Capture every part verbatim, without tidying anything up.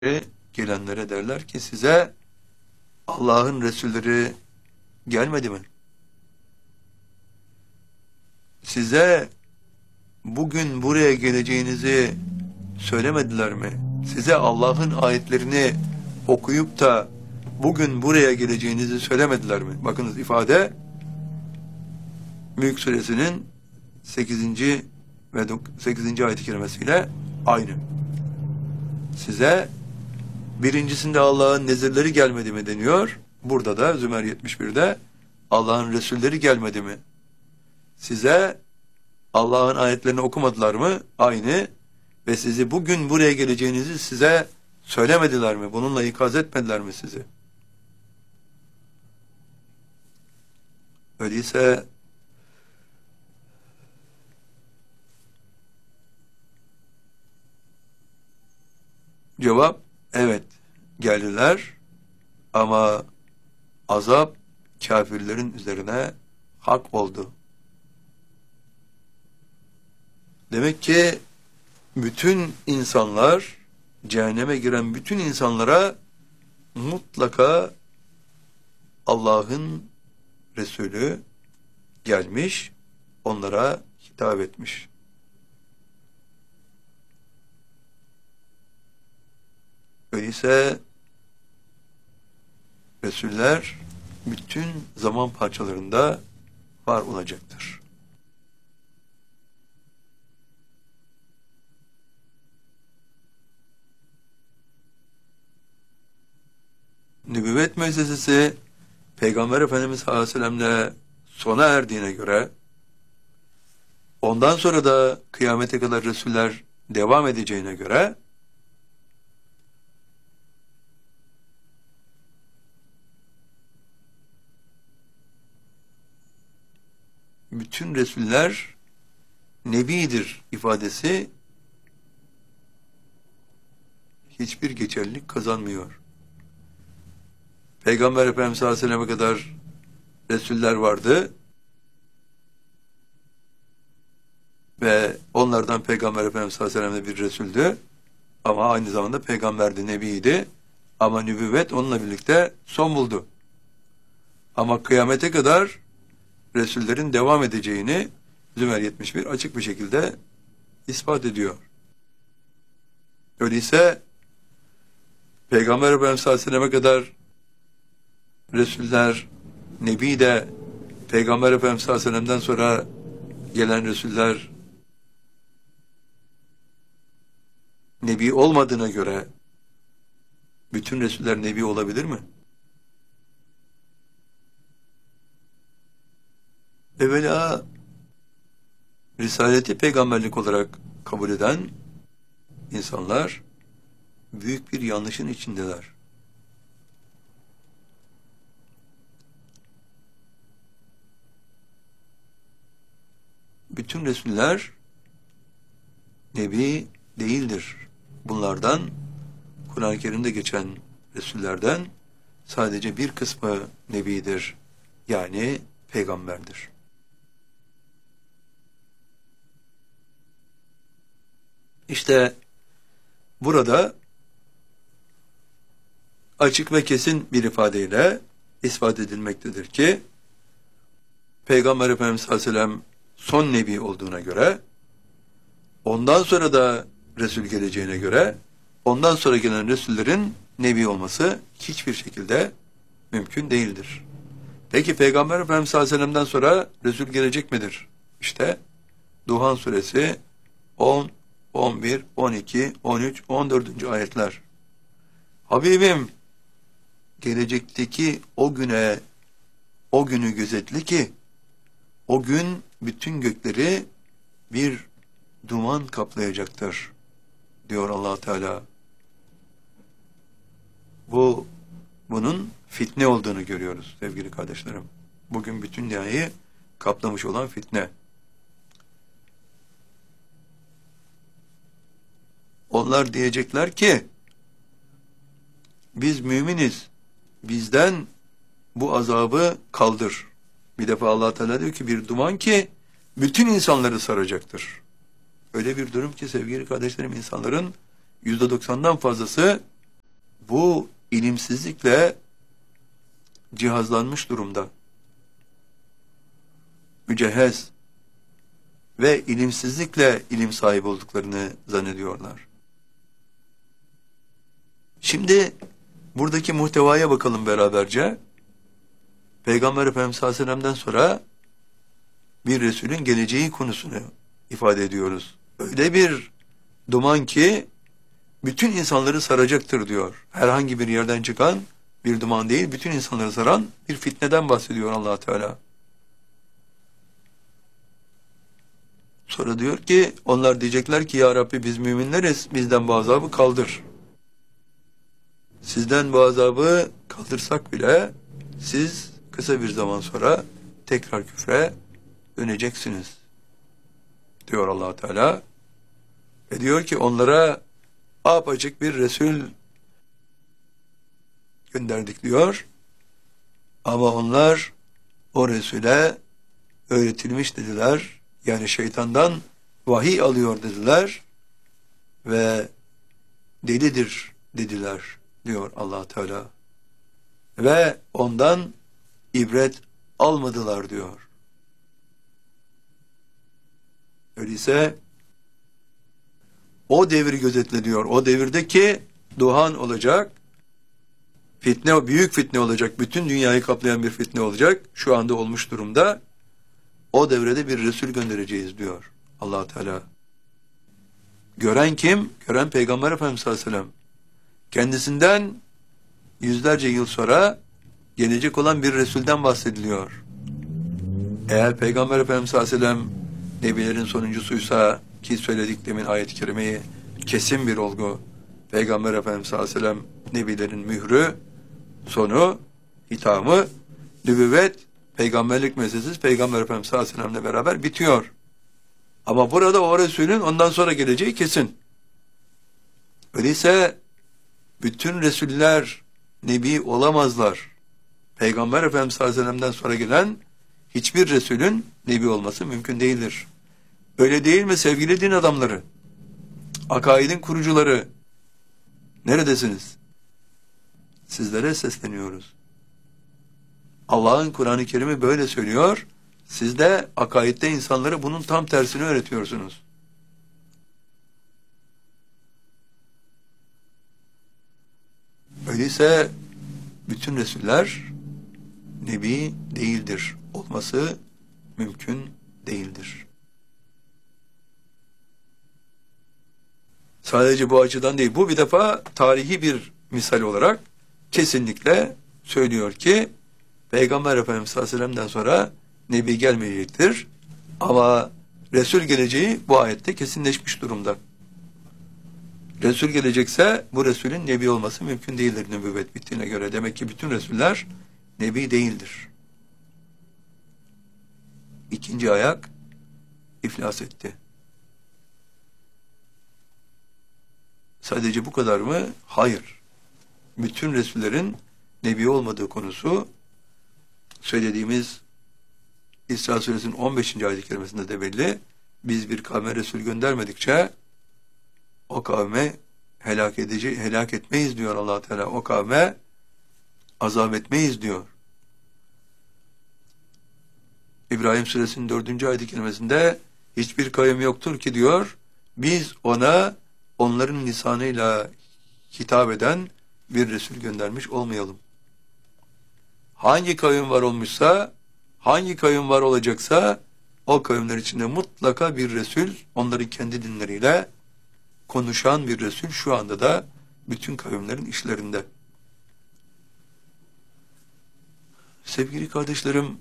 gelenlere derler ki size Allah'ın Resulleri gelmedi mi? Size bugün buraya geleceğinizi söylemediler mi? Size Allah'ın ayetlerini okuyup da bugün buraya geleceğinizi söylemediler mi? Bakınız ifade Mülk Suresinin sekizinci ve sekizinci ayet-i kerimesiyle aynı. Size birincisinde Allah'ın nezirleri gelmedi mi deniyor. Burada da Zümer yetmiş birde Allah'ın Resulleri gelmedi mi? Size Allah'ın ayetlerini okumadılar mı? Aynı. Ve sizi bugün buraya geleceğinizi size söylemediler mi? Bununla ikaz etmediler mi sizi? Öyleyse cevap evet geldiler ama azap kafirlerin üzerine hak oldu. Demek ki bütün insanlar, cehenneme giren bütün insanlara mutlaka Allah'ın Resulü gelmiş, onlara hitap etmiş. Öyleyse Resuller bütün zaman parçalarında var olacaktır. Nübüvvet müessesesi Peygamber Efendimiz sallallahu aleyhi ve sellem'le sona erdiğine göre ondan sonra da kıyamete kadar Resuller devam edeceğine göre bütün Resuller Nebidir ifadesi hiçbir geçerlilik kazanmıyor. Peygamber Efendimiz sallallahu aleyhi ve sellem'e kadar Resuller vardı ve onlardan Peygamber Efendimiz sallallahu aleyhi ve sellem de bir Resuldü ama aynı zamanda Peygamberdi, Nebiydi ama nübüvvet onunla birlikte son buldu. Ama kıyamete kadar Resullerin devam edeceğini Zümer yetmiş bir açık bir şekilde ispat ediyor. Öyleyse Peygamber Efendimiz sallallahu aleyhi ve selleme kadar Resuller, Nebi de Peygamber Efendimiz sallallahu aleyhi ve sellem'den sonra gelen Resuller Nebi olmadığına göre bütün Resuller Nebi olabilir mi? Evvela Risaleti peygamberlik olarak kabul eden insanlar büyük bir yanlışın içindeler. Bütün Resuller Nebi değildir. Bunlardan Kur'an-ı Kerim'de geçen Resullerden sadece bir kısmı Nebidir. Yani peygamberdir. İşte burada açık ve kesin bir ifadeyle ispat edilmektedir ki Peygamber Efendimiz sallallahu aleyhi ve sellem son nebi olduğuna göre ondan sonra da Resul geleceğine göre ondan sonra gelen Resullerin nebi olması hiçbir şekilde mümkün değildir. Peki Peygamber Efendimiz sallallahu aleyhi ve sellem'den sonra Resul gelecek midir? İşte Duhan suresi on, on bir, on iki, on üç, on dördüncü ayetler. Habibim gelecekteki o güne o günü gözetli ki o gün bütün gökleri bir duman kaplayacaktır diyor Allah Teala. Bu bunun fitne olduğunu görüyoruz sevgili kardeşlerim. Bugün bütün dünyayı kaplamış olan fitne. Onlar diyecekler ki biz müminiz. Bizden bu azabı kaldır. Bir defa Allah Teala diyor ki bir duman ki bütün insanları saracaktır. Öyle bir durum ki sevgili kardeşlerim insanların yüzde doksandan fazlası bu ilimsizlikle cihazlanmış durumda. Mücehhez ve ilimsizlikle ilim sahibi olduklarını zannediyorlar. Şimdi buradaki muhtevaya bakalım beraberce. Peygamber Efendimiz sallallahu aleyhi ve sellem'den sonra bir Resulün geleceği konusunu ifade ediyoruz. Öyle bir duman ki bütün insanları saracaktır diyor. Herhangi bir yerden çıkan bir duman değil, bütün insanları saran bir fitneden bahsediyor Allah Teala. Sonra diyor ki, onlar diyecekler ki ya Rabbi biz müminleriz, bizden bu azabı kaldır. Sizden bu azabı kaldırsak bile siz kısa bir zaman sonra tekrar küfre döneceksiniz diyor Allah Teala. Ve diyor ki onlara apaçık bir Resul gönderdik diyor. Ama onlar o Resul'e öğretilmiş dediler. Yani şeytandan vahiy alıyor dediler ve delidir dediler diyor Allah Teala. Ve ondan ibret almadılar diyor. Öyleyse o devri gözetle diyor. O devirdeki duhan olacak. Fitne, büyük fitne olacak. Bütün dünyayı kaplayan bir fitne olacak. Şu anda olmuş durumda. O devrede bir Resul göndereceğiz diyor Allah Teala. Gören kim? Gören Peygamber Efendimiz sallallahu aleyhi ve sellem. Kendisinden yüzlerce yıl sonra gelecek olan bir Resul'den bahsediliyor. Eğer Peygamber Efendimiz sallallahu aleyhi ve sellem Nebilerin sonuncusuysa, ki söyledik demin ayet-i kerimeyi, kesin bir olgu. Peygamber Efendimiz sallallahu aleyhi ve sellem Nebilerin mührü, sonu, hitamı, nübüvvet, peygamberlik meselesi Peygamber Efendimiz sallallahu aleyhi ve sellem'le beraber bitiyor. Ama burada o Resulün ondan sonra geleceği kesin. Öyleyse bütün Resuller Nebi olamazlar. Peygamber Efendimiz sallallahu aleyhi ve sellem'den sonra gelen hiçbir Resulün Nebi olması mümkün değildir. Öyle değil mi sevgili din adamları? Akaidin kurucuları, neredesiniz? Sizlere sesleniyoruz. Allah'ın Kur'an-ı Kerim'i böyle söylüyor. Siz de akaidde insanlara bunun tam tersini öğretiyorsunuz. Öyleyse bütün Resuller Nebi değildir. Olması mümkün değildir. Sadece bu açıdan değil. Bu bir defa tarihi bir misal olarak kesinlikle söylüyor ki Peygamber Efendimiz sallallahu aleyhi ve sellem'den sonra Nebi gelmeyecektir. Ama Resul geleceği bu ayette kesinleşmiş durumda. Resul gelecekse bu Resulün Nebi olması mümkün değildir nübüvvet bittiğine göre. Demek ki bütün Resuller Nebi değildir. İkinci ayak iflas etti. Sadece bu kadar mı? Hayır. Bütün Resullerin Nebi olmadığı konusu söylediğimiz İsra Suresinin on beşinci ayet-i kerimesinde de belli. Biz bir kavme Resul göndermedikçe o kavme helak edici, helak etmeyiz diyor Allah Teala. O kavme azap etmeyiz diyor. İbrahim Suresinin dördüncü ayet-i kerimesinde hiçbir kavim yoktur ki diyor, biz ona onların lisanıyla hitap eden bir Resul göndermiş olmayalım. Hangi kavim var olmuşsa, hangi kavim var olacaksa, o kavimler içinde mutlaka bir Resul, onların kendi dinleriyle konuşan bir Resul şu anda da bütün kavimlerin işlerinde. Sevgili kardeşlerim,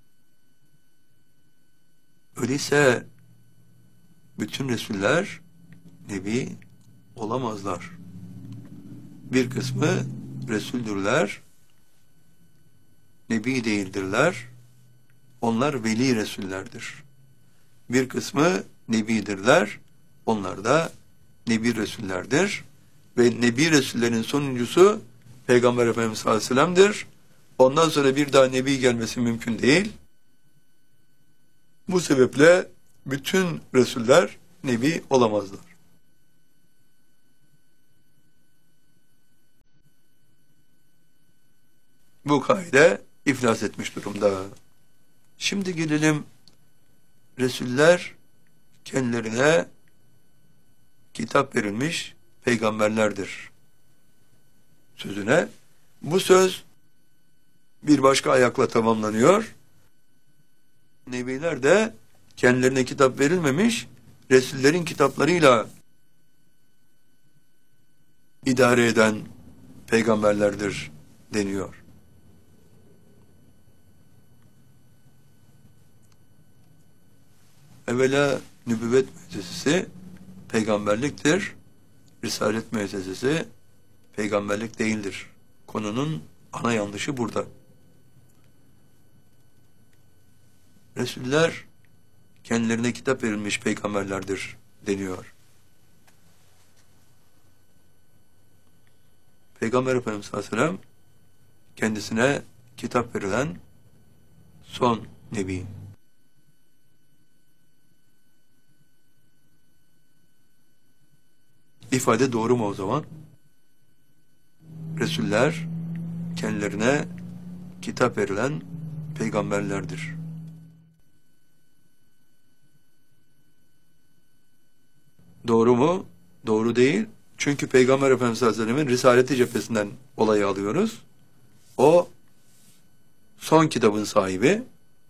öyleyse bütün Resuller Nebi olamazlar. Bir kısmı Resuldürler, Nebi değildirler, onlar veli Resullerdir. Bir kısmı Nebidirler, onlar da Nebi Resullerdir. Ve Nebi Resullerin sonuncusu Peygamber Efendimiz sallallahu aleyhi ve sellem'dir. Ondan sonra bir daha Nebi gelmesi mümkün değil. Bu sebeple bütün Resuller Nebi olamazlar. bu kaide iflas etmiş durumda. Şimdi gelelim Resuller kendilerine kitap verilmiş peygamberlerdir sözüne. Bu söz bir başka ayakla tamamlanıyor. Nebiler de kendilerine kitap verilmemiş, Resullerin kitaplarıyla idare eden peygamberlerdir deniyor. Evvela nübüvvet müessesesi peygamberliktir. Risalet müessesesi peygamberlik değildir. Konunun ana yanlışı burada. Resuller kendilerine kitap verilmiş peygamberlerdir deniyor. Peygamber Efendimiz sallallahu aleyhi ve sellem kendisine kitap verilen son nebi. İfade doğru mu o zaman? Resuller kendilerine kitap verilen peygamberlerdir. Doğru mu? Doğru değil. Çünkü Peygamber Efendimiz sallallahu aleyhi ve sellem'in Risaleti cephesinden olayı alıyoruz. O son kitabın sahibi.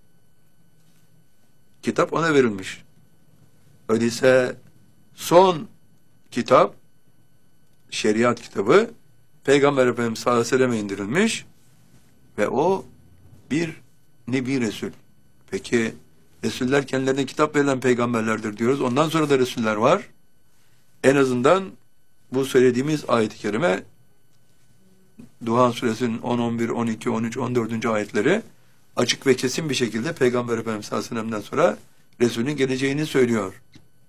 Kitap ona verilmiş. Öyleyse son kitap, şeriat kitabı Peygamber Efendimiz sallallahu aleyhi ve sellem'e indirilmiş ve o bir Nebi Resul. Peki Resuller kendilerine kitap verilen peygamberlerdir diyoruz. Ondan sonra da Resuller var. En azından bu söylediğimiz ayet-i kerime Duhan suresinin on, on bir, on iki, on üç, on dördüncü ayetleri açık ve kesin bir şekilde Peygamber Efendimiz sallallahu aleyhi ve sellem'den sonra Resulün geleceğini söylüyor.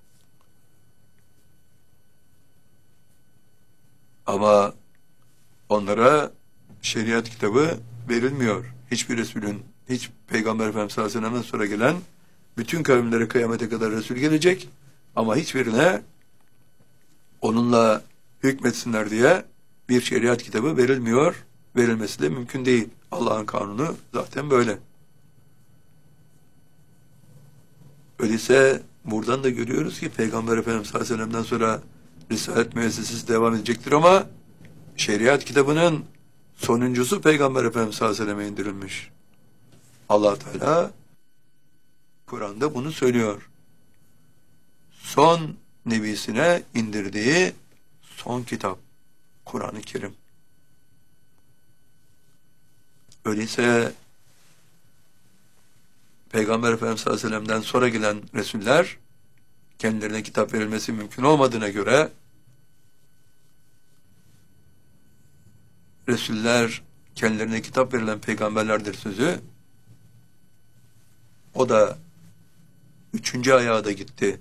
Ama onlara şeriat kitabı verilmiyor. Hiçbir Resulün, hiç Peygamber Efendimiz sallallahu aleyhi ve sellem'den sonra gelen bütün kavimlere kıyamete kadar Resul gelecek ama hiçbirine onunla hükmetsinler diye bir şeriat kitabı verilmiyor. Verilmesi de mümkün değil. Allah'ın kanunu zaten böyle. Öyleyse buradan da görüyoruz ki Peygamber Efendimiz sallallahu aleyhi ve sellem'den sonra Risalet müessesesi devam edecektir ama şeriat kitabının sonuncusu Peygamber Efendimiz sallallahu aleyhi ve selleme indirilmiş. Allah Teala Kur'an'da bunu söylüyor. Son nebisine indirdiği son kitap Kur'an-ı Kerim. Öyleyse Peygamber Efendimiz sallallahu aleyhi ve sellem'den sonra gelen Resuller kendilerine kitap verilmesi mümkün olmadığına göre Resuller kendilerine kitap verilen peygamberlerdir sözü o da üçüncü ayağa da gitti.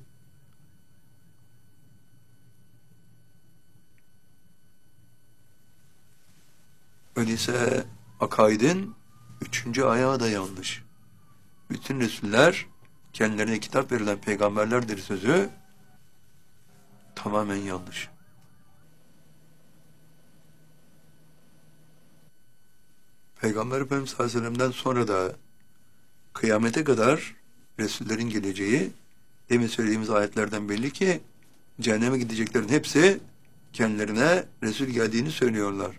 Öyleyse akaidin üçüncü ayağı da yanlış. Bütün Resuller kendilerine kitap verilen peygamberlerdir sözü tamamen yanlış. Peygamber Efendimiz sallallahu aleyhi ve sellem'den sonra da kıyamete kadar Resullerin geleceği demin söylediğimiz ayetlerden belli ki cehenneme gideceklerin hepsi kendilerine Resul geldiğini söylüyorlar.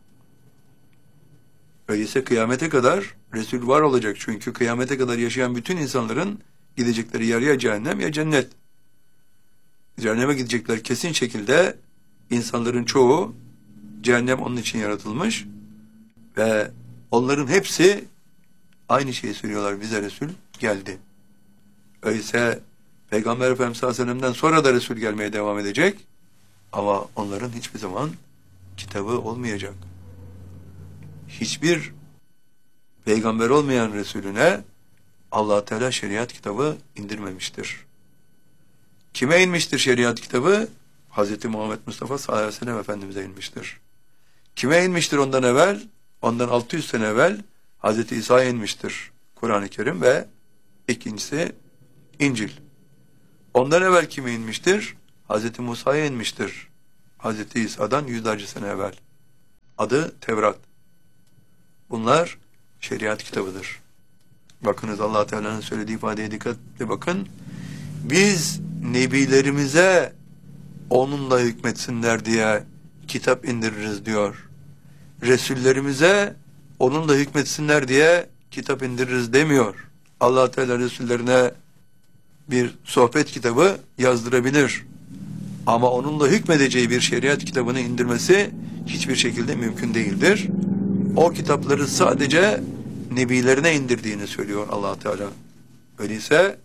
Öyleyse kıyamete kadar Resul var olacak çünkü kıyamete kadar yaşayan bütün insanların gidecekleri yer ya cehennem ya cennet. Cehenneme gidecekler kesin şekilde insanların çoğu cehennem onun için yaratılmış ve onların hepsi aynı şeyi söylüyorlar bize Resul geldi. Öyleyse Peygamber Efendimiz sallallahu aleyhi ve sellem'den sonra da Resul gelmeye devam edecek ama onların hiçbir zaman kitabı olmayacak. Hiçbir peygamber olmayan Resulüne Allah Teala şeriat kitabı indirmemiştir. Kime inmiştir şeriat kitabı? Hazreti Muhammed Mustafa sallallahu aleyhi ve sellem Efendimiz'e inmiştir. Kime inmiştir ondan evvel? Ondan altı yüz sene evvel Hazreti İsa'ya inmiştir Kur'an-ı Kerim ve ikincisi İncil. Ondan evvel kime inmiştir? Hazreti Musa'ya inmiştir. Hazreti İsa'dan yüzlerce sene evvel. Adı Tevrat. Bunlar şeriat kitabıdır. Bakınız Allah Teala'nın söylediği ifadeye dikkatle bakın. Biz nebilerimize onunla hükmetsinler diye kitap indiririz diyor. Resullerimize onunla hükmetsinler diye kitap indiririz demiyor. Allah Teala Resullerine bir sohbet kitabı yazdırabilir. Ama onunla hükmedeceği bir şeriat kitabını indirmesi hiçbir şekilde mümkün değildir. O kitapları sadece nebilerine indirdiğini söylüyor Allah Teala. Öyleyse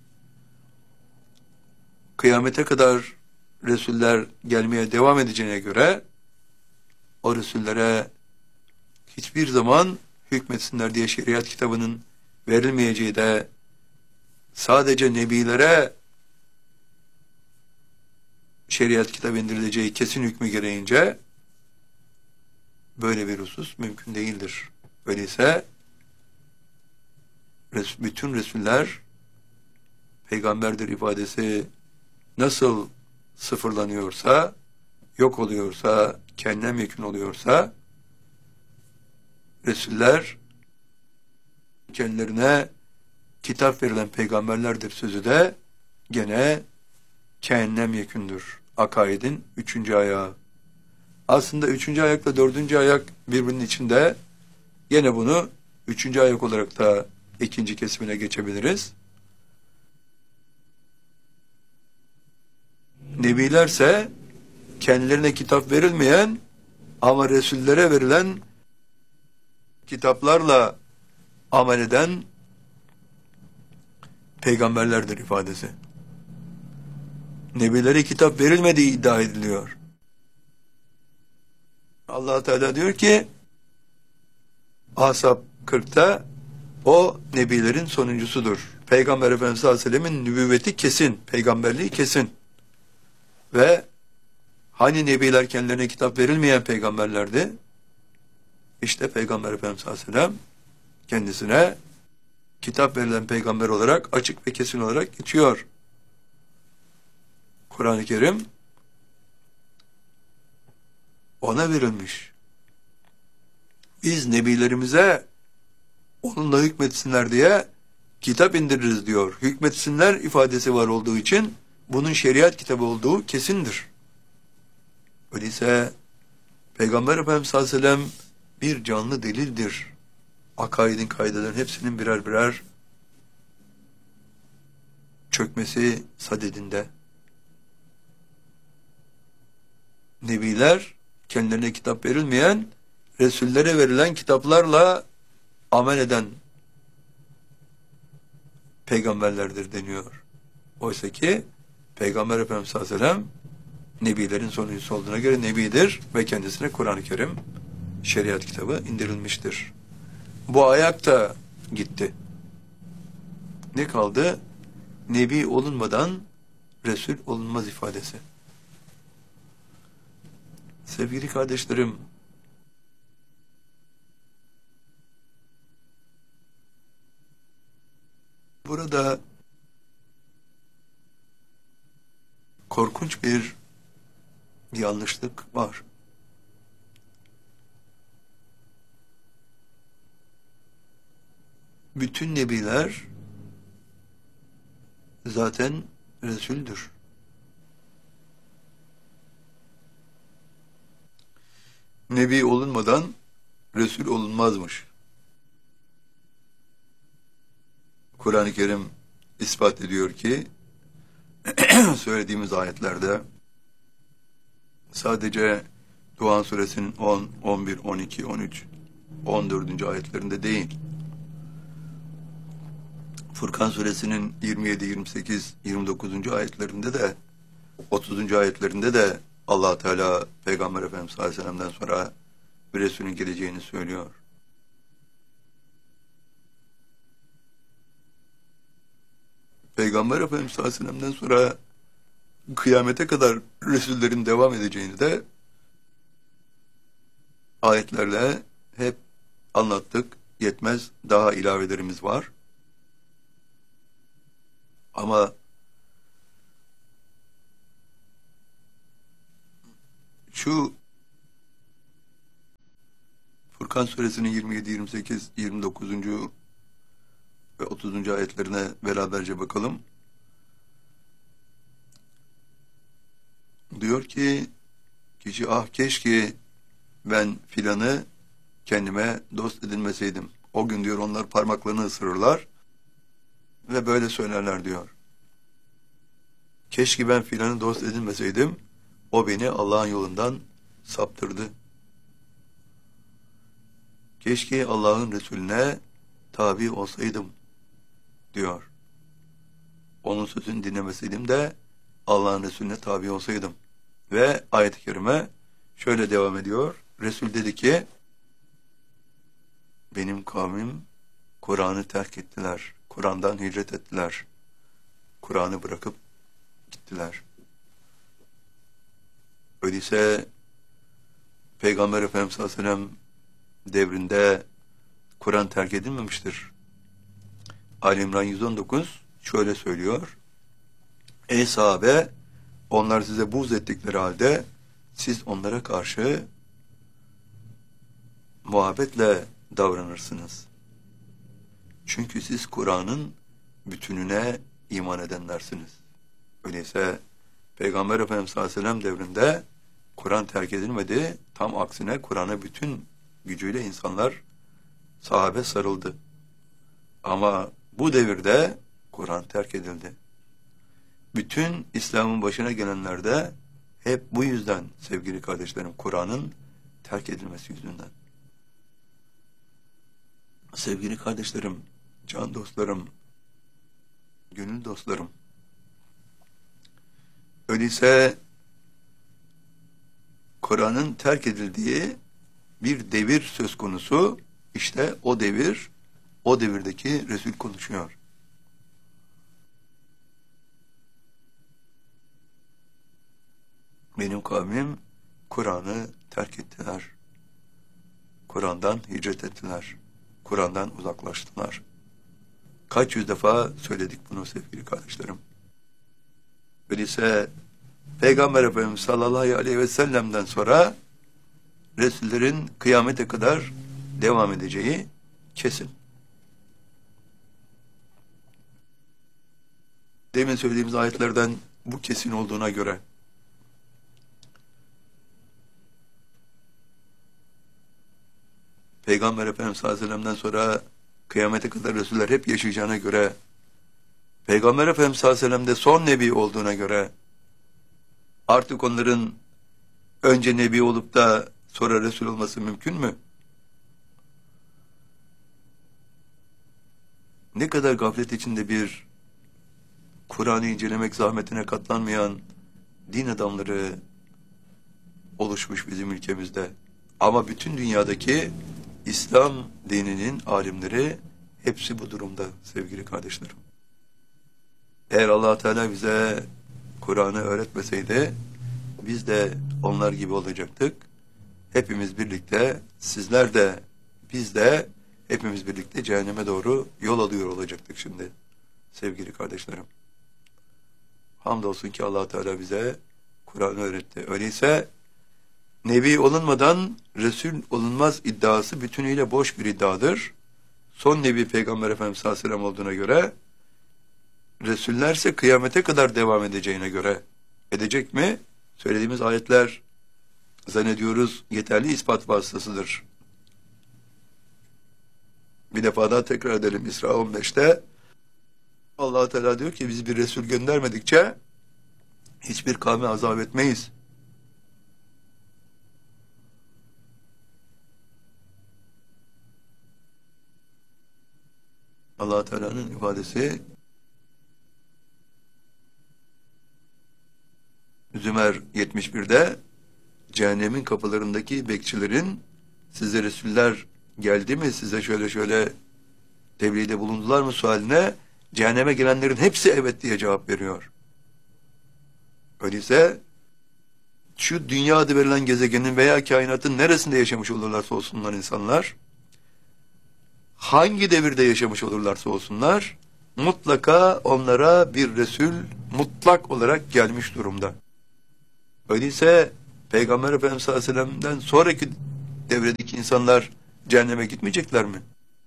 kıyamete kadar Resuller gelmeye devam edeceğine göre o Resullere hiçbir zaman hükmetsinler diye şeriat kitabının verilmeyeceği de sadece nebilere şeriat kitabı indirileceği kesin hükmü gereğince böyle bir husus mümkün değildir. Öyleyse bütün Resuller peygamberdir ifadesi nasıl sıfırlanıyorsa, yok oluyorsa, kendine mekun oluyorsa, Resuller kendilerine kitap verilen peygamberlerdir sözü de gene kennem yekündür. Akaidin üçüncü ayağı. Aslında üçüncü ayakla dördüncü ayak birbirinin içinde. Yine bunu üçüncü ayak olarak da ikinci kesimine geçebiliriz. Nebilerse kendilerine kitap verilmeyen ama Resullere verilen kitaplarla amel eden peygamberlerdir ifadesi. Nebilere kitap verilmediği iddia ediliyor. Allah Teala diyor ki Ahzab kırkta o nebilerin sonuncusudur. Peygamber Efendimiz sallallahu aleyhi ve sellemin nübüvveti kesin, peygamberliği kesin. Ve hani nebiler kendilerine kitap verilmeyen peygamberlerdi? İşte Peygamber Efendimiz sallallahu aleyhi ve sellem kendisine kitap verilen peygamber olarak açık ve kesin olarak geçiyor. Kur'an-ı Kerim ona verilmiş. Biz nebilerimize onunla hükmetsinler diye kitap indiririz diyor. Hükmetsinler ifadesi var olduğu için bunun şeriat kitabı olduğu kesindir. Öyleyse Peygamber Efendimiz sallallahu aleyhi ve sellem bir canlı delildir. Akaidin kaidelerin hepsinin birer birer çökmesi sadedinde. Nebiler kendilerine kitap verilmeyen, Resullere verilen kitaplarla amel eden peygamberlerdir deniyor. Oysa ki Peygamber Efendimiz sallallahu aleyhi ve sellem nebilerin sonuncusu olduğuna göre nebidir ve kendisine Kur'an-ı Kerim şeriat kitabı indirilmiştir. Bu ayak da gitti. Ne kaldı? Nebi olunmadan Resul olunmaz ifadesi. Sevgili kardeşlerim, burada korkunç bir yanlışlık var. Bütün nebiler zaten Resul'dür. Nebi olunmadan Resul olunmazmış. Kur'an-ı Kerim ispat ediyor ki söylediğimiz ayetlerde sadece Duhan suresinin on, on bir, on iki, on üç, on dördüncü ayetlerinde değil, Furkan suresinin yirmi yedi, yirmi sekiz, yirmi dokuzuncu ayetlerinde de otuzuncu ayetlerinde de Allah Teala Peygamber Efendimiz sallallahu aleyhi ve sellem'den sonra bir Resulün geleceğini söylüyor. Peygamber Efendimiz sallallahu aleyhi ve sellem'den sonra kıyamete kadar Resullerin devam edeceğini de ayetlerle hep anlattık. Yetmez, daha ilavelerimiz var. Ama şu Furkan suresinin yirmi yedi, yirmi sekiz, yirmi dokuzuncu ve otuzuncu ayetlerine beraberce bakalım. Diyor ki, kişi ah keşke ben filanı kendime dost edinmeseydim. O gün diyor onlar parmaklarını ısırırlar ve böyle söylerler diyor. Keşke ben filanı dost edinmeseydim, o beni Allah'ın yolundan saptırdı. Keşke Allah'ın Resulüne tabi olsaydım diyor. Onun sözünü dinlemeseydim de Allah'ın Resulüne tabi olsaydım. Ve ayet-i kerime şöyle devam ediyor. Resul dedi ki, benim kavmim Kur'an'ı terk ettiler. Kur'an'dan hicret ettiler. Kur'an'ı bırakıp gittiler. Öyleyse Peygamber Efendimiz sallallahu aleyhi ve sellem devrinde Kur'an terk edilmemiştir. Ali İmran yüz on dokuz şöyle söylüyor. Ey sahabe, onlar size buğz ettikleri halde siz onlara karşı muhabbetle davranırsınız. Çünkü siz Kur'an'ın bütününe iman edenlersiniz. Öyleyse Peygamber Efendimiz sallallahu aleyhi ve sellem devrinde Kur'an terk edilmedi. Tam aksine Kur'an'a bütün gücüyle insanlar, sahabe sarıldı. Ama bu devirde Kur'an terk edildi. Bütün İslam'ın başına gelenler de hep bu yüzden sevgili kardeşlerim, Kur'an'ın terk edilmesi yüzünden. Sevgili kardeşlerim, can dostlarım, gönül dostlarım, öyleyse Kur'an'ın terk edildiği bir devir söz konusu. İşte o devir, o devirdeki Resul konuşuyor. Benim kavmim Kur'an'ı terk ettiler. Kur'an'dan hicret ettiler. Kur'an'dan uzaklaştılar. Kaç yüz defa söyledik bunu sevgili kardeşlerim. Öyleyse Peygamber Efendimiz sallallahu aleyhi ve sellem'den sonra Resullerin kıyamete kadar devam edeceği kesin. Demin söylediğimiz ayetlerden bu kesin olduğuna göre Peygamber Efendimiz sallallahu aleyhi ve sellem'den sonra kıyamete kadar Resuller hep yaşayacağına göre, Peygamber Efendimiz sallallahu aleyhi ve sellem'de son nebi olduğuna göre, artık onların önce nebi olup da sonra Resul olması mümkün mü? Ne kadar gaflet içinde bir Kur'an'ı incelemek zahmetine katlanmayan din adamları oluşmuş bizim ülkemizde. Ama bütün dünyadaki İslam dininin alimleri hepsi bu durumda sevgili kardeşlerim. Eğer Allah Teala bize Kur'an'ı öğretmeseydi biz de onlar gibi olacaktık. Hepimiz birlikte, sizler de biz de hepimiz birlikte cehenneme doğru yol alıyor olacaktık şimdi sevgili kardeşlerim. Hamdolsun ki Allah Teala bize Kur'an'ı öğretti. Öyleyse Nebi olunmadan Resul olunmaz iddiası bütünüyle boş bir iddiadır. Son Nebi Peygamber Efendimiz sallallahu aleyhi ve sellem olduğuna göre, Resullerse kıyamete kadar devam edeceğine göre edecek mi? Söylediğimiz ayetler zannediyoruz yeterli ispat vasıtasıdır. Bir defa daha tekrar edelim. İsra on beşte Allah Teala diyor ki biz bir Resul göndermedikçe hiçbir kavmi azap etmeyiz. Allah Teala'nın ifadesi Zümer yetmiş birde cehennemin kapılarındaki bekçilerin size Resuller geldi mi, size şöyle şöyle tebliğde bulundular mı sualine cehenneme gelenlerin hepsi evet diye cevap veriyor. Öyleyse şu dünya adı verilen gezegenin veya kainatın neresinde yaşamış olurlarsa olsunlar insanlar, hangi devirde yaşamış olurlarsa olsunlar, mutlaka onlara bir Resul mutlak olarak gelmiş durumda. Öyleyse Peygamber Efendimiz sallallahu aleyhi ve sellem'den sonraki devredeki insanlar Cehenneme gitmeyecekler mi?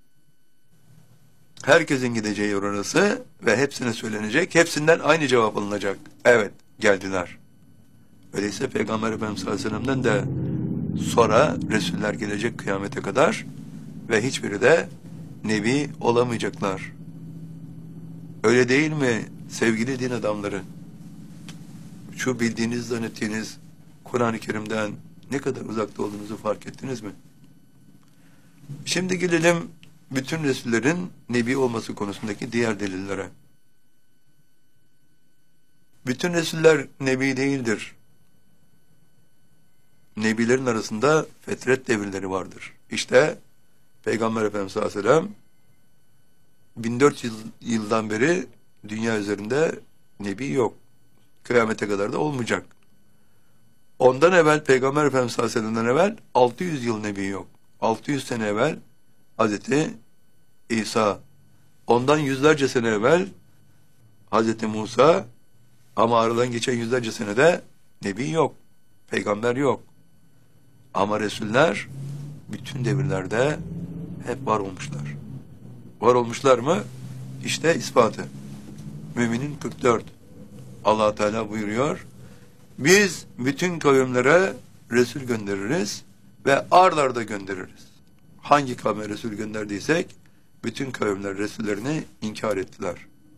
Herkesin gideceği yer orası ve hepsine söylenecek, hepsinden aynı cevap alınacak. Evet, geldiler. Öyleyse Peygamber Efendimiz sallallahu aleyhi ve sellem'den de sonra Resuller gelecek kıyamete kadar ve hiçbiri de Nebi olamayacaklar. Öyle değil mi sevgili din adamları? Şu bildiğiniz, zannettiğiniz Kur'an-ı Kerim'den ne kadar uzakta olduğunuzu fark ettiniz mi? Şimdi gelelim bütün Resullerin Nebi olması konusundaki diğer delillere. Bütün Resuller Nebi değildir. Nebilerin arasında fetret devirleri vardır. İşte Peygamber Efendimiz sallallahu aleyhi ve sellem bin dört yüz yıldan beri dünya üzerinde Nebi yok. Kıyamete kadar da olmayacak. Ondan evvel Peygamber Efendimiz sallallahu aleyhi ve sellem'den evvel altı yüz yıl Nebi yok. altı yüz sene evvel Hazreti İsa. Ondan yüzlerce sene evvel Hazreti Musa, ama aradan geçen yüzlerce senede Nebi yok. Peygamber yok. Ama Resuller bütün devirlerde hep var olmuşlar. Var olmuşlar mı? İşte ispatı. Müminin kırk dört. Allah Teala buyuruyor. Biz bütün kavimlere Resul göndeririz ve ard arda göndeririz. Hangi kavme Resul gönderdiysek bütün kavimler Resullerini inkar ettiler.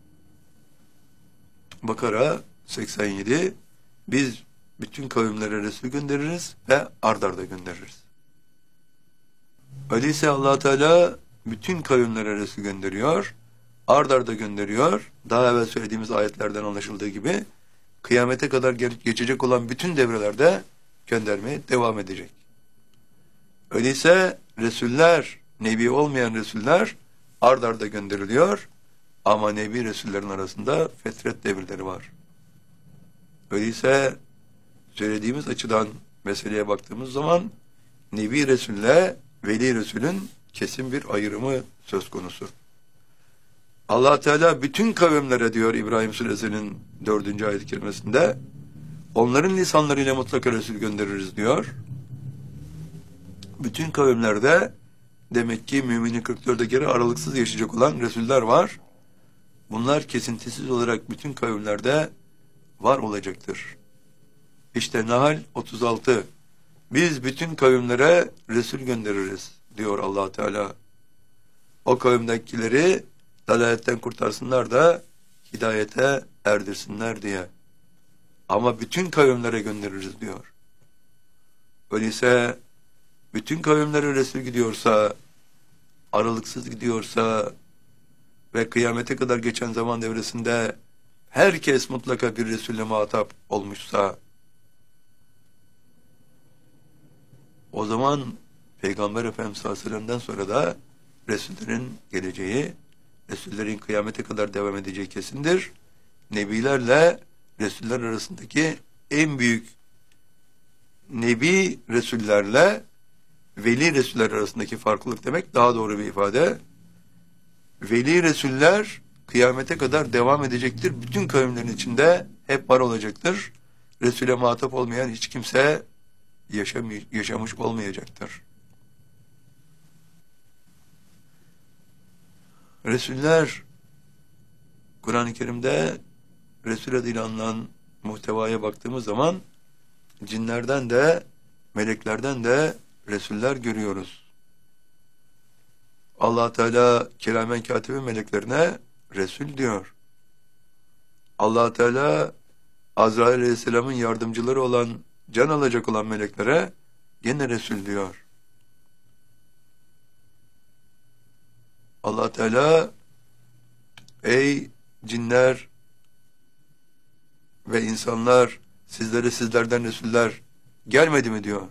Bakara seksen yedi. Biz bütün kavimlere Resul göndeririz ve ard arda göndeririz. Öyleyse Allah Teala bütün kavimlere Resul gönderiyor, ard arda gönderiyor. Daha evvel söylediğimiz ayetlerden anlaşıldığı gibi kıyamete kadar geçecek olan bütün devrelerde göndermeye devam edecek. Öyleyse Resuller, Nebi olmayan Resuller ard arda gönderiliyor ama Nebi Resullerin arasında fetret devirleri var. Öyleyse söylediğimiz açıdan meseleye baktığımız zaman Nebi Resul'le Veli Resul'ün kesin bir ayrımı söz konusu. Allah Teala bütün kavimlere diyor İbrahim Suresinin dördüncü ayet-i kerimesinde, onların lisanlarıyla mutlaka Resul göndeririz diyor. Bütün kavimlerde demek ki müminin kırk dörde göre aralıksız yaşayacak olan Resuller var. Bunlar kesintisiz olarak bütün kavimlerde var olacaktır. İşte Nahl otuz altı. Biz bütün kavimlere Resul göndeririz diyor Allah Teala. O kavimdekileri dalaletten kurtarsınlar da hidayete erdirsinler diye. Ama bütün kavimlere göndeririz diyor. Öyleyse bütün kavimlere Resul gidiyorsa, aralıksız gidiyorsa ve kıyamete kadar geçen zaman devresinde herkes mutlaka bir Resul'le muhatap olmuşsa, o zaman Peygamber Efendimiz sallallahu aleyhi ve sellem'den sonra da Resullerin geleceği, Resullerin kıyamete kadar devam edeceği kesindir. Nebilerle Resuller arasındaki en büyük, Nebi Resullerle Veli Resuller arasındaki farklılık demek daha doğru bir ifade. Veli Resuller kıyamete kadar devam edecektir. Bütün kavimlerin içinde hep var olacaktır. Resul'e muhatap olmayan hiç kimse yaşam, yaşamış olmayacaktır. Resuller, Kur'an-ı Kerim'de Resul adıyla anılan muhtevaya baktığımız zaman cinlerden de meleklerden de Resuller görüyoruz. Allah Teala kiramen katibin meleklerine Resul diyor. Allah Teala Azrail Aleyhisselam'ın yardımcıları olan, can alacak olan meleklere yine Resul diyor. Allah Teala ey cinler ve insanlar, sizlere sizlerden Resuller gelmedi mi diyor.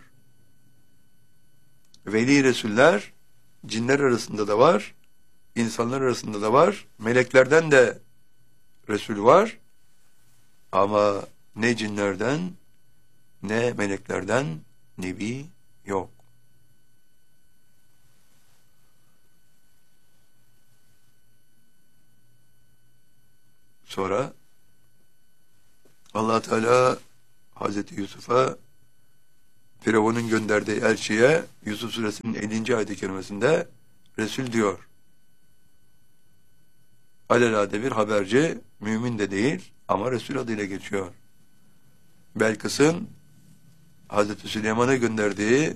Veli Resuller cinler arasında da var, insanlar arasında da var, meleklerden de Resul var ama ne cinlerden ne meleklerden Nebi yok. Sonra Allah Teala Hazreti Yusuf'a Firavun'un gönderdiği elçiye Yusuf Suresinin ellinci ayet-i kerimesinde Resul diyor. Alelade bir haberci, mümin de değil ama Resul adıyla geçiyor. Belkıs'ın Hazreti Süleyman'a gönderdiği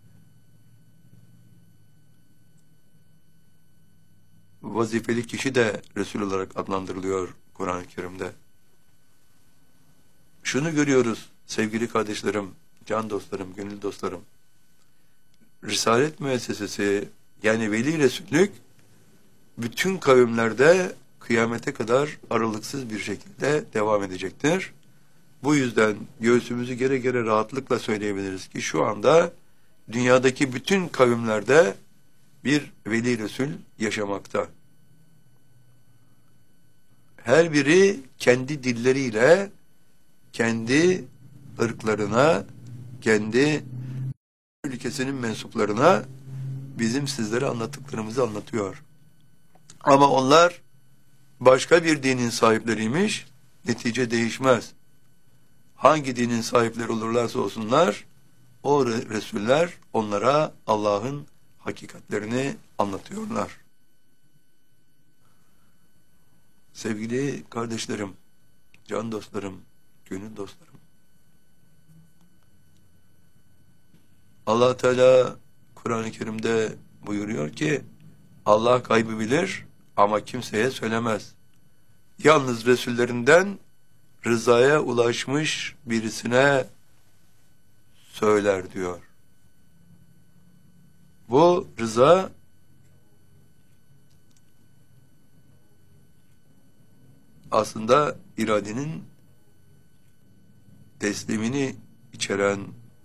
vazifeli kişi de Resul olarak adlandırılıyor Kur'an-ı Kerim'de. Şunu görüyoruz sevgili kardeşlerim, can dostlarım, gönül dostlarım. Risalet müessesesi yani veli Resullük bütün kavimlerde kıyamete kadar aralıksız bir şekilde devam edecektir. Bu yüzden göğsümüzü gere gere rahatlıkla söyleyebiliriz ki şu anda dünyadaki bütün kavimlerde bir veli Resul yaşamakta. Her biri kendi dilleriyle kendi ırklarına, kendi ülkesinin mensuplarına bizim sizlere anlattıklarımızı anlatıyor. Ama onlar başka bir dinin sahipleriymiş, netice değişmez. Hangi dinin sahipleri olurlarsa olsunlar, o Resuller onlara Allah'ın hakikatlerini anlatıyorlar. Sevgili kardeşlerim, can dostlarım, gönül dostlarım. Allah Teala Kur'an-ı Kerim'de buyuruyor ki Allah gaybı bilir ama kimseye söylemez. Yalnız Resullerinden rızaya ulaşmış birisine söyler diyor. Bu rıza aslında iradenin teslimini içeren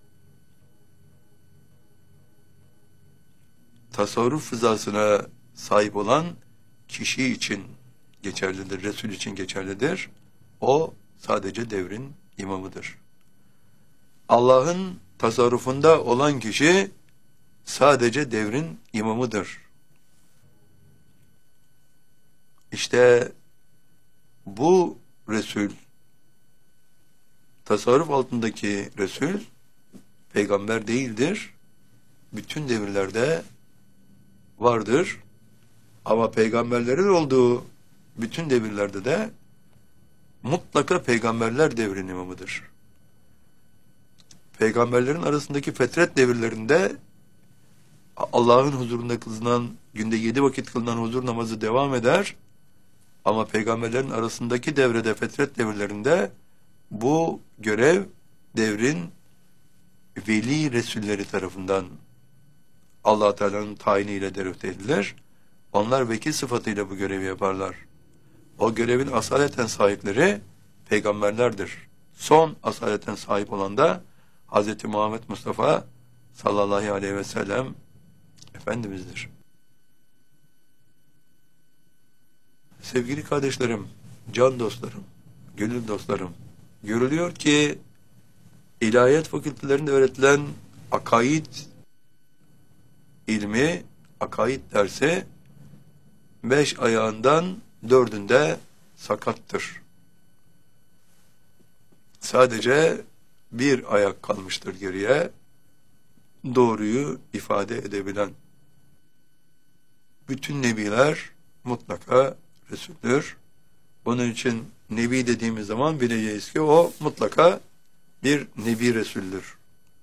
tasarruf rızasına sahip olan kişi için geçerlidir, Resul için geçerlidir. O sadece devrin imamıdır. Allah'ın tasarrufunda olan kişi sadece devrin imamıdır. İşte bu Resul, tasarruf altındaki Resul, peygamber değildir. Bütün devirlerde vardır. Ama peygamberlerin olduğu bütün devirlerde de mutlaka peygamberler devrinin imamıdır. Peygamberlerin arasındaki fetret devirlerinde Allah'ın huzurunda kılınan, günde yedi vakit kılınan huzur namazı devam eder. Ama peygamberlerin arasındaki devrede, fetret devirlerinde bu görev devrin veli Resulleri tarafından Allah Teala'nın tayiniyle derüfte edilir. Onlar vekil sıfatıyla bu görevi yaparlar. O görevin asaleten sahipleri peygamberlerdir. Son asaleten sahip olan da Hz. Muhammed Mustafa sallallahu aleyhi ve sellem Efendimiz'dir. Sevgili kardeşlerim, can dostlarım, gönül dostlarım, görülüyor ki ilahiyat fakültelerinde öğretilen akaid ilmi, akaid dersi beş ayağından dördünde sakattır. Sadece bir ayak kalmıştır geriye, doğruyu ifade edebilen. Bütün nebiler mutlaka Resul'dür. Bunun için nebi dediğimiz zaman bileceğiz ki o mutlaka bir nebi Resul'dür.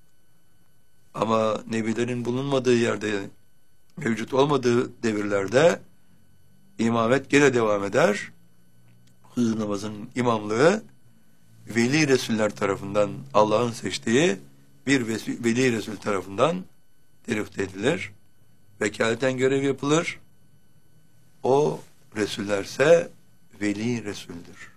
Ama nebilerin bulunmadığı yerde, mevcut olmadığı devirlerde imamet gene devam eder. Huzur namazının imamlığı veli Resuller tarafından Allah'ın seçtiği bir veli Resul tarafından terifte edilir. Vekaleten görev yapılır. O Resullerse veli Resul'dür.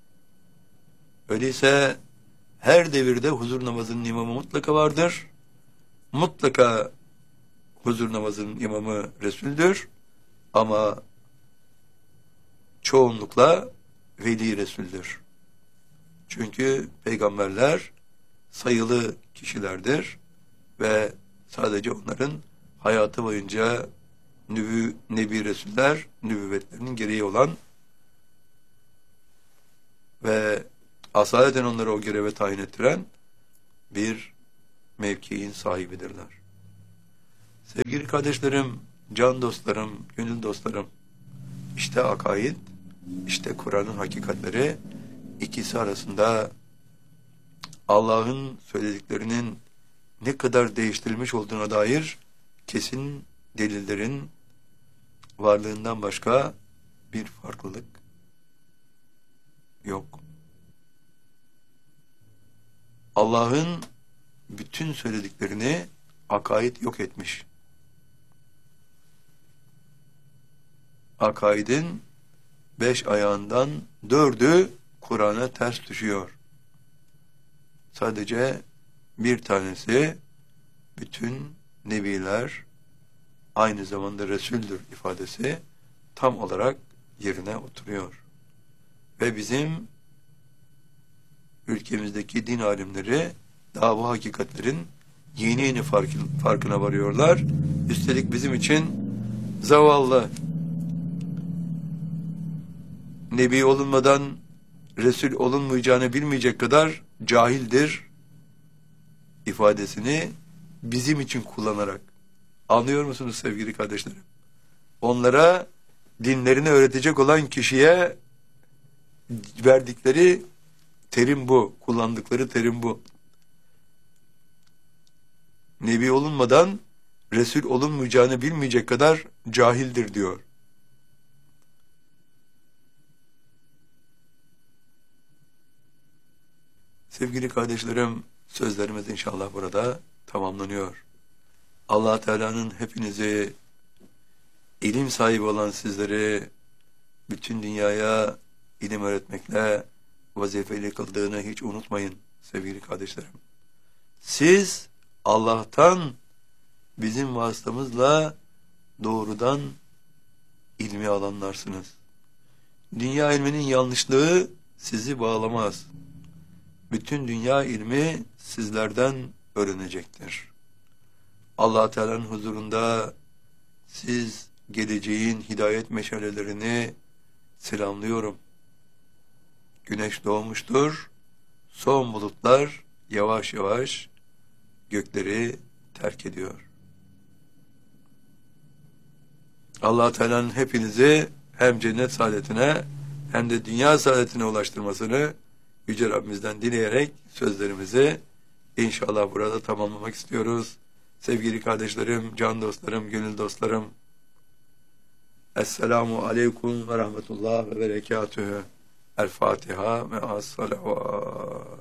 Öyleyse her devirde huzur namazının imamı mutlaka vardır. Mutlaka huzur namazının imamı Resul'dür. Ama çoğunlukla veli Resul'dür. Çünkü peygamberler sayılı kişilerdir ve sadece onların hayatı boyunca nübü, nebi Resuller nübüvvetlerinin gereği olan ve asaleten onları o göreve tayin ettiren bir mevkiin sahibidirler. Sevgili kardeşlerim, can dostlarım, gönül dostlarım, işte akaid, işte Kur'an'ın hakikatleri, ikisi arasında Allah'ın söylediklerinin ne kadar değiştirilmiş olduğuna dair kesin delillerin varlığından başka bir farklılık yok. Allah'ın bütün söylediklerini akaid yok etmiş. Akaidin beş ayağından dördü Kur'an'a ters düşüyor. Sadece bir tanesi bütün nebiler aynı zamanda Resul'dür ifadesi tam olarak yerine oturuyor. Ve bizim ülkemizdeki din alimleri daha bu hakikatlerin yeni yeni farkına varıyorlar. Üstelik bizim için zavallı, nebi olunmadan Resul olunmayacağını bilmeyecek kadar cahildir ifadesini bizim için kullanarak, anlıyor musunuz sevgili kardeşlerim? Onlara dinlerini öğretecek olan kişiye verdikleri terim bu, kullandıkları terim bu. Nebi olunmadan Resul olunmayacağını bilmeyecek kadar cahildir diyor. Sevgili kardeşlerim, sözlerimiz inşallah burada tamamlanıyor. Allah Teala'nın hepinizi, ilim sahibi olan sizleri bütün dünyaya ilim öğretmekle vazifeli kıldığını hiç unutmayın sevgili kardeşlerim. Siz Allah'tan bizim vasıtamızla doğrudan ilmi alanlarsınız. Dünya ilminin yanlışlığı sizi bağlamaz. Bütün dünya ilmi sizlerden öğrenecektir. Allah Teala'nın huzurunda siz geleceğin hidayet meşalelerini selamlıyorum. Güneş doğmuştur. Son bulutlar yavaş yavaş gökleri terk ediyor. Allah Teala'nın hepinizi hem cennet saadetine hem de dünya saadetine ulaştırmasını Yüce Rabbimizden dileyerek sözlerimizi inşallah burada tamamlamak istiyoruz. Sevgili kardeşlerim, can dostlarım, gönül dostlarım, Esselamu Aleyküm ve Rahmetullah ve Berekatühü. El Fatiha ve as-salavat.